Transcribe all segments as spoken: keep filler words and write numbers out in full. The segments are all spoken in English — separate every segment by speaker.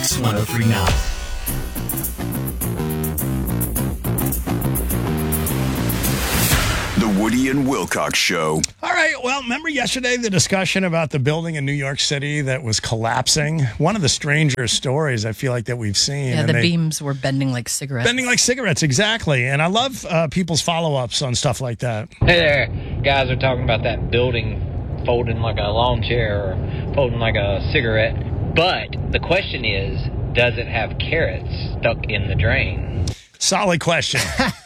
Speaker 1: X ten thirty-nine.
Speaker 2: The Woody and Wilcox Show.
Speaker 3: All right. Well, remember yesterday the discussion about the building in New York City that was collapsing? One of the stranger stories I feel like that we've seen.
Speaker 4: Yeah,
Speaker 3: and
Speaker 4: the
Speaker 3: they,
Speaker 4: beams were bending like cigarettes.
Speaker 3: Bending like cigarettes, exactly. And I love uh, people's follow-ups on stuff like that.
Speaker 5: Hey there. Guys are talking about that building folding like a lawn chair or folding like a cigarette. But the question is, does it have carrots stuck in the drain?
Speaker 3: Solid question.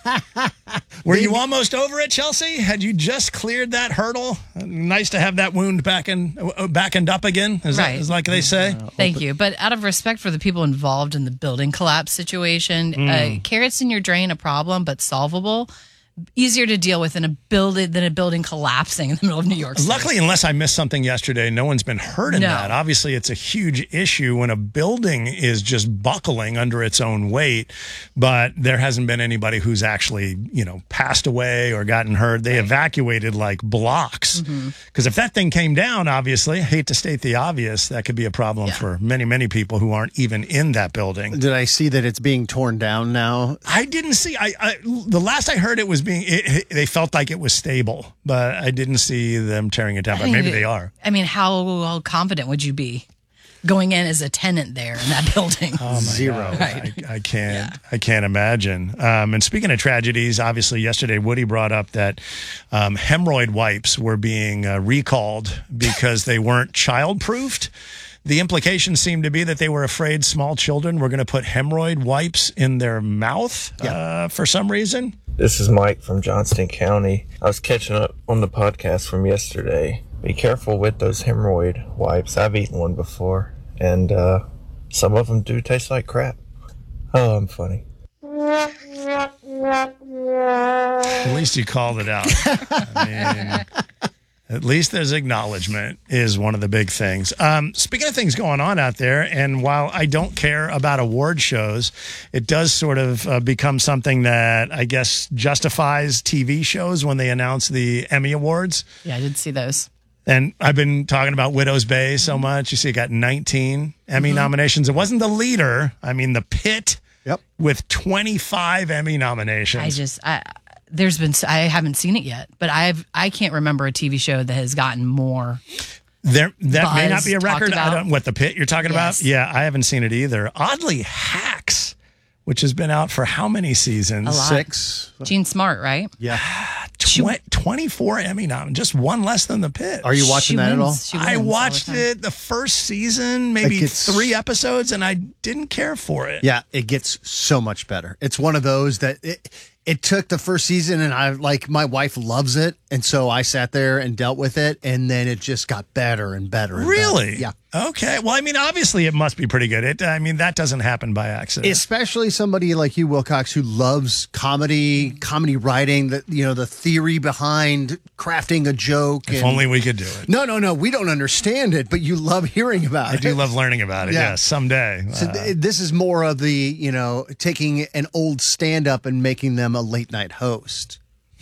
Speaker 3: Were you almost over it, Chelsea? Had you just cleared that hurdle? Nice to have that wound back and uh, backened up again, is,
Speaker 4: Right.
Speaker 3: that, is like they say.
Speaker 4: Thank you. But out of respect for the people involved in the building collapse situation,
Speaker 3: Mm.
Speaker 4: uh, carrots in your drain, a problem, but solvable. Easier to deal with in a building than a building collapsing in the middle of New York City.
Speaker 3: Luckily, unless I missed something yesterday, no one's been hurt in
Speaker 4: No.
Speaker 3: that. Obviously, it's a huge issue when a building is just buckling under its own weight, but there hasn't been anybody who's actually, you know, passed away or gotten hurt. They evacuated like blocks. Because if that thing came down, obviously, I hate to state the obvious, that could be a problem
Speaker 4: Yeah.
Speaker 3: for many, many people who aren't even in that building.
Speaker 6: Did I see that it's being torn down now?
Speaker 3: I didn't see. I, I the last I heard, it was being. It, it- they felt like it was stable, but I didn't see them tearing it down. But maybe they are.
Speaker 4: I mean, how, how confident would you be going in as a tenant there in that building?
Speaker 3: Oh my
Speaker 6: Zero.
Speaker 3: God.
Speaker 4: Right.
Speaker 3: I, I can't. I can't imagine. Um, and speaking of tragedies, obviously yesterday Woody brought up that um, hemorrhoid wipes were being uh, recalled because they weren't child-proofed. The implication seemed to be that they were afraid small children were going to put hemorrhoid wipes in their mouth uh, for some reason.
Speaker 7: This is Mike from Johnston County. I was catching up on the podcast from yesterday. Be careful with those hemorrhoid wipes. I've eaten one before, and uh, some of them do taste like crap. Oh, I'm funny.
Speaker 3: At least you called it out. I mean, at least there's acknowledgement is one of the big things. Um, speaking of things going on out there, and while I don't care about award shows, it does sort of uh, become something that I guess justifies T V shows when they announce the Emmy Awards.
Speaker 4: Yeah, I did see those.
Speaker 3: And I've been talking about Widow's Bay so much. You see, it got nineteen Emmy nominations. It wasn't the leader. I mean, The Pit
Speaker 6: Yep.
Speaker 3: with twenty-five Emmy nominations.
Speaker 4: I just, I, there's been, I haven't seen it yet, but I've, I can't remember a T V show that has gotten more.
Speaker 3: There, that may
Speaker 4: Buzz
Speaker 3: not be a
Speaker 4: talked
Speaker 3: record. I
Speaker 4: about.
Speaker 3: don't. What, The Pit you're talking
Speaker 4: Yes.
Speaker 3: about? Yeah, I haven't seen it either. Oddly, Hacks, which has been out for how many seasons?
Speaker 4: A lot.
Speaker 6: Six.
Speaker 4: Gene Smart, right?
Speaker 6: Yeah.
Speaker 3: Tw- twenty-four Emmy nominations, just one less than The Pit.
Speaker 6: Are you watching
Speaker 4: She
Speaker 6: that at all?
Speaker 4: wins. She
Speaker 3: I
Speaker 4: wins all the
Speaker 3: watched
Speaker 4: time.
Speaker 3: it the first season, maybe
Speaker 6: It gets-
Speaker 3: three episodes, and I didn't care for it.
Speaker 6: Yeah, it gets so much better. It's one of those that it, it took the first season, and I like my wife loves it, and so I sat there and dealt with it, and then it just got better and better. And
Speaker 3: Really?
Speaker 6: better. Yeah.
Speaker 3: Okay. Well, I mean, obviously, it must be pretty good. It. I mean, that doesn't happen by accident.
Speaker 6: Especially somebody like you, Wilcox, who loves comedy, comedy writing, the you know the theory behind crafting a joke.
Speaker 3: if
Speaker 6: and-
Speaker 3: only we could do it.
Speaker 6: No, no, no. We don't understand it, but you love hearing about
Speaker 3: I
Speaker 6: it.
Speaker 3: do love learning about it.
Speaker 6: Yeah.
Speaker 3: Yes, someday.
Speaker 6: So
Speaker 3: Uh,
Speaker 6: th- this is more of the, you know, taking an old stand-up and making them a late-night host.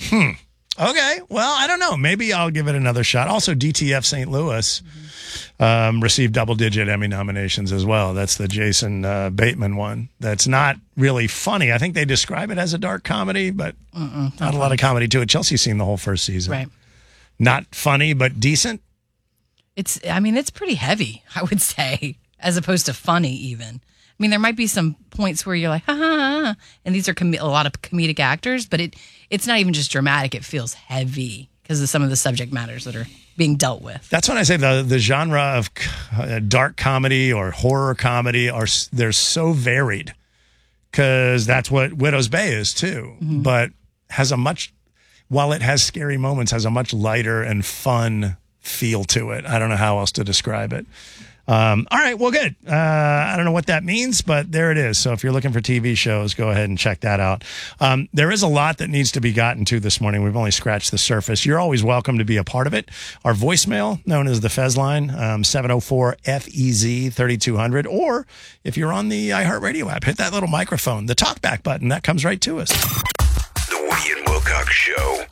Speaker 3: Okay. Well, I don't know. Maybe I'll give it another shot. Also, D T F Saint Louis um, received double-digit Emmy nominations as well. That's the Jason uh, Bateman one. That's not really funny. I think they describe it as a dark comedy, but not a lot of comedy to it. Chelsea's seen the whole first season.
Speaker 4: Right.
Speaker 3: Not funny, but decent.
Speaker 4: It's, I mean, it's pretty heavy, I would say, as opposed to funny even. I mean, there might be some points where you're like, ha ha, ha, and these are com- a lot of comedic actors, but it it's not even just dramatic. It feels heavy because of some of the subject matters that are being dealt with.
Speaker 3: That's when I say the the genre of uh, dark comedy or horror comedy are s- they're so varied, because that's what Widow's Bay is too. But has a much, while it has scary moments, has a much lighter and fun feel to it. I don't know how else to describe it. Um, all right, well, good. Uh, I don't know what that means, but there it is. So if you're looking for T V shows, go ahead and check that out. Um, there is a lot that needs to be gotten to this morning. We've only scratched the surface. You're always welcome to be a part of it. Our voicemail, known as the Fez line, um, seven oh four F E Z thirty-two hundred. Or if you're on the iHeartRadio app, hit that little microphone, the talkback button. That comes right to us.
Speaker 2: The Woody and Wilcox Show.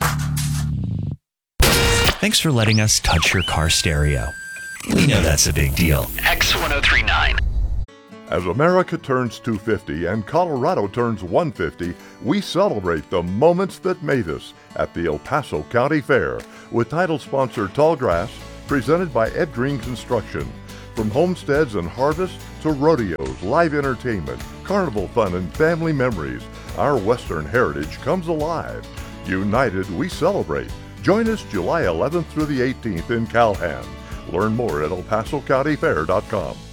Speaker 1: Thanks for letting us touch your car stereo. We know that's a big deal.
Speaker 2: X ten thirty-nine.
Speaker 8: As America turns two hundred fifty and Colorado turns one hundred fifty, we celebrate the moments that made us at the El Paso County Fair with title sponsor Tallgrass, presented by Ed Green Construction. From homesteads and harvests to rodeos, live entertainment, carnival fun, and family memories, our Western heritage comes alive. United, we celebrate. Join us July eleventh through the eighteenth in Calhan. Learn more at el paso county fair dot com.